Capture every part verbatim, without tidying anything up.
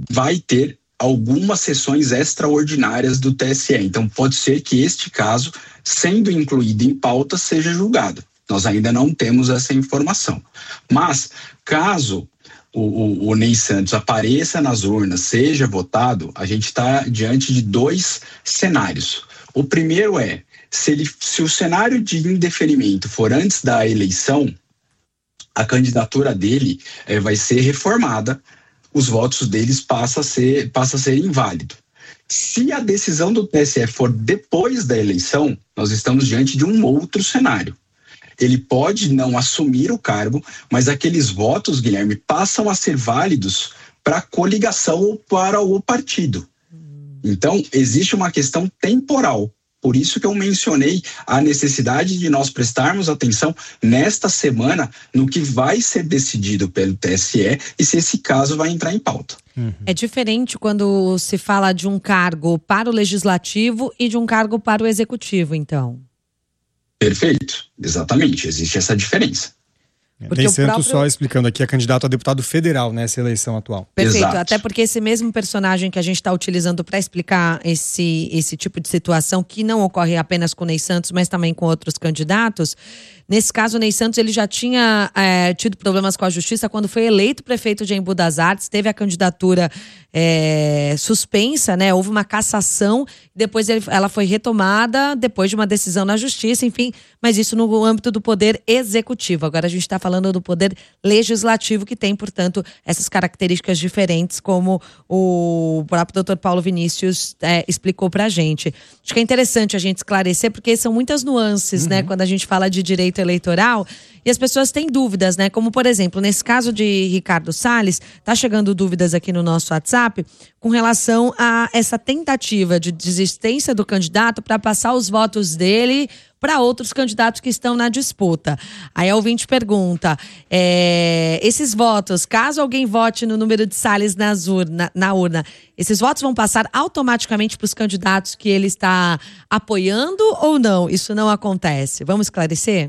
vai ter algumas sessões extraordinárias do T S E. Então, pode ser que este caso, sendo incluído em pauta, seja julgado. Nós ainda não temos essa informação. Mas, caso o, o, o Ney Santos apareça nas urnas, seja votado, a gente está diante de dois cenários. O primeiro é, se, ele, se o cenário de indeferimento for antes da eleição, a candidatura dele é, vai ser reformada, os votos deles passam a ser, passa a ser inválido. Se a decisão do T S E for depois da eleição, nós estamos diante de um outro cenário. Ele pode não assumir o cargo, mas aqueles votos, Guilherme, passam a ser válidos para a coligação ou para o partido. Então, existe uma questão temporal. Por isso que eu mencionei a necessidade de nós prestarmos atenção nesta semana no que vai ser decidido pelo T S E e se esse caso vai entrar em pauta. Uhum. É diferente quando se fala de um cargo para o legislativo e de um cargo para o executivo, então. Perfeito, exatamente, existe essa diferença. Ney Santos, próprio... só explicando aqui, é candidato a deputado federal nessa eleição atual. Perfeito, Exato. Até porque esse mesmo personagem que a gente está utilizando para explicar esse, esse tipo de situação, que não ocorre apenas com o Ney Santos, mas também com outros candidatos. Nesse caso, o Ney Santos ele já tinha é, tido problemas com a justiça quando foi eleito prefeito de Embu das Artes, teve a candidatura é, suspensa, né? Houve uma cassação, depois ele, ela foi retomada depois de uma decisão na justiça, enfim, mas isso no âmbito do poder executivo. Agora a gente está falando do poder legislativo, que tem, portanto, essas características diferentes, como o próprio doutor Paulo Vinícius é, explicou pra gente. Acho que é interessante a gente esclarecer, porque são muitas nuances, uhum. né? Quando a gente fala de direito eleitoral, e as pessoas têm dúvidas, né? Como, por exemplo, nesse caso de Ricardo Salles, tá chegando dúvidas aqui no nosso WhatsApp com relação a essa tentativa de desistência do candidato para passar os votos dele para outros candidatos que estão na disputa. Aí a ouvinte pergunta, é, esses votos, caso alguém vote no número de Salles nas urna, na urna, esses votos vão passar automaticamente para os candidatos que ele está apoiando ou não? Isso não acontece. Vamos esclarecer?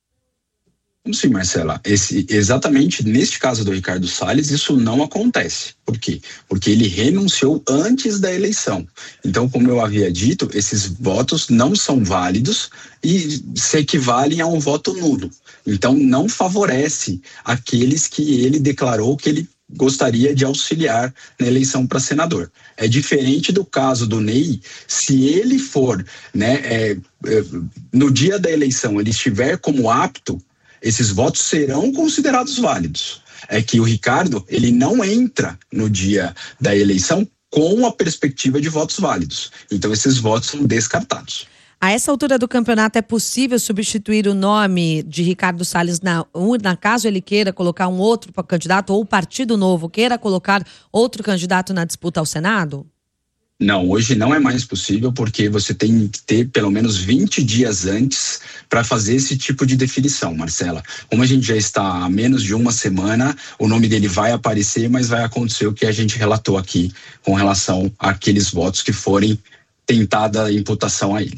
Sim, Marcela. Esse, exatamente neste caso do Ricardo Salles, isso não acontece. Por quê? Porque ele renunciou antes da eleição. Então, como eu havia dito, esses votos não são válidos e se equivalem a um voto nulo. Então, não favorece aqueles que ele declarou que ele gostaria de auxiliar na eleição para senador. É diferente do caso do Ney, se ele for, né, é, é, no dia da eleição, ele estiver como apto, esses votos serão considerados válidos. É que o Ricardo, ele não entra no dia da eleição com a perspectiva de votos válidos. Então, esses votos são descartados. A essa altura do campeonato, é possível substituir o nome de Ricardo Salles na urna, caso ele queira colocar um outro candidato, ou o Partido Novo queira colocar outro candidato na disputa ao Senado? Não, hoje não é mais possível, porque você tem que ter pelo menos vinte dias antes para fazer esse tipo de definição, Marcela. Como a gente já está há menos de uma semana, o nome dele vai aparecer, mas vai acontecer o que a gente relatou aqui com relação àqueles votos que forem tentada a imputação a ele.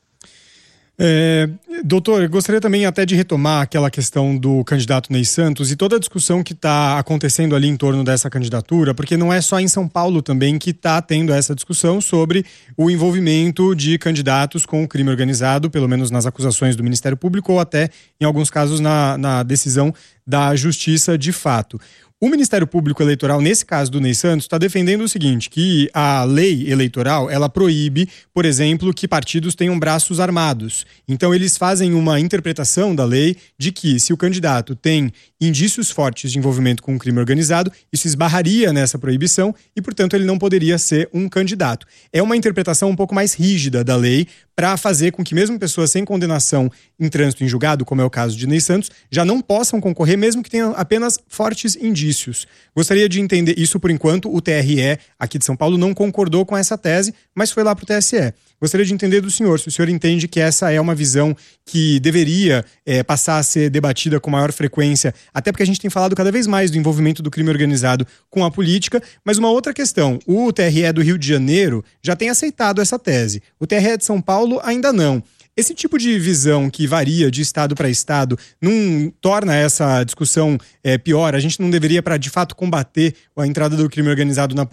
É, doutor, eu gostaria também até de retomar aquela questão do candidato Ney Santos e toda a discussão que está acontecendo ali em torno dessa candidatura, porque não é só em São Paulo também que está tendo essa discussão sobre o envolvimento de candidatos com o crime organizado, pelo menos nas acusações do Ministério Público ou até, em alguns casos, na, na decisão da Justiça de fato. O Ministério Público Eleitoral, nesse caso do Ney Santos, está defendendo o seguinte, que a lei eleitoral, ela proíbe, por exemplo, que partidos tenham braços armados. Então, eles fazem uma interpretação da lei de que, se o candidato tem indícios fortes de envolvimento com o crime organizado, isso esbarraria nessa proibição e, portanto, ele não poderia ser um candidato. É uma interpretação um pouco mais rígida da lei para fazer com que mesmo pessoas sem condenação em trânsito em julgado, como é o caso de Ney Santos, já não possam concorrer, mesmo que tenham apenas fortes indícios. Gostaria de entender isso. Por enquanto, o T R E aqui de São Paulo não concordou com essa tese, mas foi lá para o T S E. Gostaria de entender do senhor, se o senhor entende que essa é uma visão que deveria é, passar a ser debatida com maior frequência, até porque a gente tem falado cada vez mais do envolvimento do crime organizado com a política, mas uma outra questão, o T R E do Rio de Janeiro já tem aceitado essa tese, o T R E de São Paulo ainda não. Esse tipo de visão que varia de estado para estado não torna essa discussão é, pior? A gente não deveria, para de fato combater a entrada do crime organizado na política,